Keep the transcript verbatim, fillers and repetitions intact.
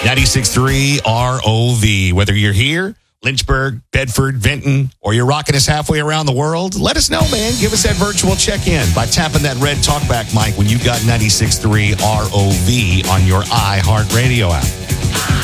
ninety-six point three R O V. Whether you're here, Lynchburg, Bedford, Vinton, or you're rocking us halfway around the world, let us know, man. Give us that virtual check-in by tapping that red talkback mic when you've got ninety-six point three R O V on your iHeartRadio app.